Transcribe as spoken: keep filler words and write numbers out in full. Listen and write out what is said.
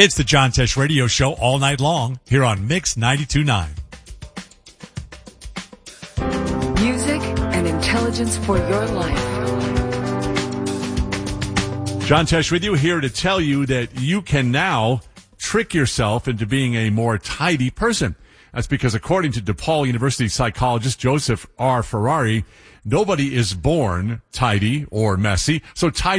It's the John Tesh Radio Show all night long here on Mix ninety-two point nine. Music and intelligence for your life. John Tesh with you, here to tell you that you can now trick yourself into being a more tidy person. That's because according to DePaul University psychologist Joseph R. Ferrari, nobody is born tidy or messy. So tidy